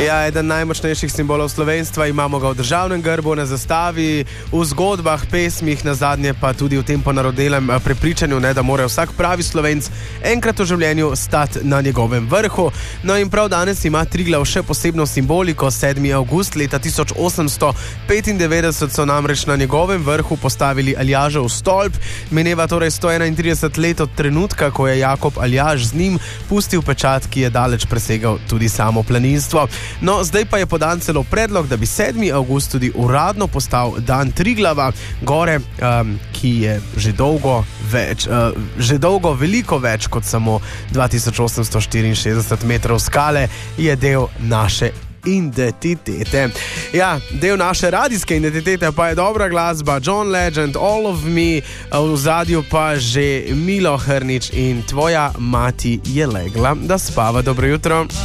Ja, eden najmočnejših simbolov slovenstva, imamo ga v državnem grbu, na zastavi, v zgodbah, pesmih, nazadnje pa tudi v tem ponarodelem prepričanju, da mora vsak pravi Slovenc enkrat v življenju stati na njegovem vrhu. No in prav danes ima Triglav še posebno simboliko. 7. avgust leta 1895 so namreč na njegovem vrhu postavili Aljažev stolp. Mineva torej 131 let od trenutka, ko je Jakob Aljaž z njim pustil pečat, ki je daleč presegal tudi samo planinstvo. No, zdaj pa je podan celo predlog, da bi 7. avgust tudi uradno postal dan Triglava, gore, ki je že dolgo veliko več kot samo 2864 metrov skale, je del naše identitete. Ja, del naše radijske identitete pa je dobra glasba, John Legend, All of Me, v zadju pa že Milo Hrnič in Tvoja mati je legla, da spava. Dobro jutro.